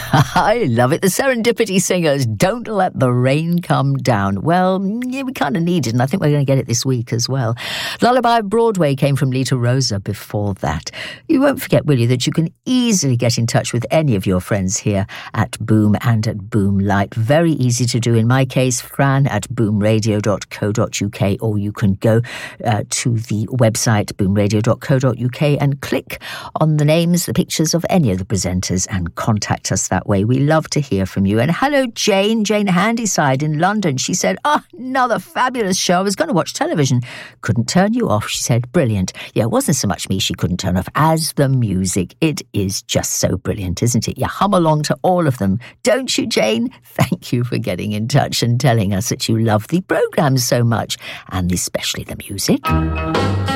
I love it. The Serendipity Singers, Don't Let the Rain Come Down. Well, yeah, we kind of need it, and I think we're going to get it this week as well. Lullaby Broadway came from Lita Rosa before that. You won't forget, will you, that you can easily get in touch with any of your friends here at Boom and at Boom Light. Very easy to do. In my case, fran@boomradio.co.uk, or you can go to the website boomradio.co.uk and click on the names, the pictures of any of the presenters and contact us that way. We love to hear from you. And hello, Jane Handyside in London. She said, another fabulous show. I was going to watch television. Couldn't turn you off. She said, brilliant. Yeah, it wasn't so much me she couldn't turn off as the music. It is just so brilliant, isn't it? You hum along to all of them. Don't you, Jane? Thank you for getting in touch and telling us that you love the programme so much, and especially the music.